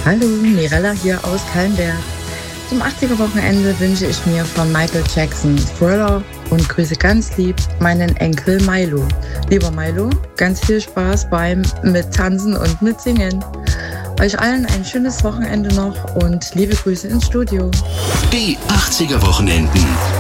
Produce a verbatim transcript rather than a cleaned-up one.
Hallo, Mirella hier aus Kallenberg. Zum achtziger-Wochenende wünsche ich mir von Michael Jackson Thriller und grüße ganz lieb meinen Enkel Milo. Lieber Milo, ganz viel Spaß beim Mittanzen und Mitsingen. Euch allen ein schönes Wochenende noch und liebe Grüße ins Studio. Die achtziger Wochenenden.